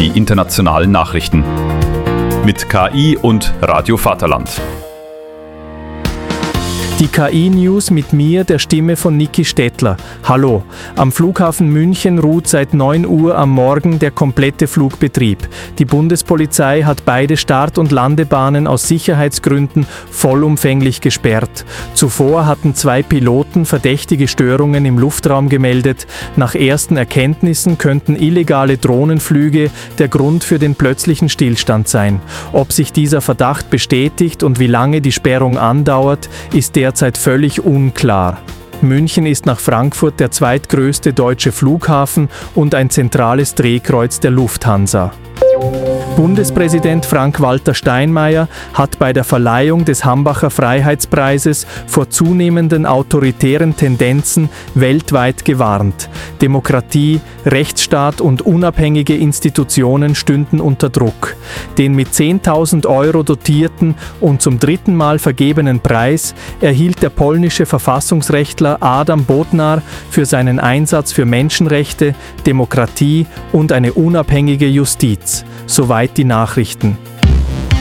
die internationalen Nachrichten. Mit KI und Radio Vaterland. Die KI-News mit mir, der Stimme von Niki Stettler. Hallo. Am Flughafen München ruht seit 9 Uhr am Morgen der komplette Flugbetrieb. Die Bundespolizei hat beide Start- und Landebahnen aus Sicherheitsgründen vollumfänglich gesperrt. Zuvor hatten 2 Piloten verdächtige Störungen im Luftraum gemeldet. Nach ersten Erkenntnissen könnten illegale Drohnenflüge der Grund für den plötzlichen Stillstand sein. Ob sich dieser Verdacht bestätigt und wie lange die Sperrung andauert, ist derzeit völlig unklar. München ist nach Frankfurt der zweitgrößte deutsche Flughafen und ein zentrales Drehkreuz der Lufthansa. Bundespräsident Frank-Walter Steinmeier hat bei der Verleihung des Hambacher Freiheitspreises vor zunehmenden autoritären Tendenzen weltweit gewarnt. Demokratie, Rechtsstaat und unabhängige Institutionen stünden unter Druck. Den mit 10.000 € dotierten und zum 3. Mal vergebenen Preis erhielt der polnische Verfassungsrechtler Adam Bodnar für seinen Einsatz für Menschenrechte, Demokratie und eine unabhängige Justiz. Soweit die Nachrichten.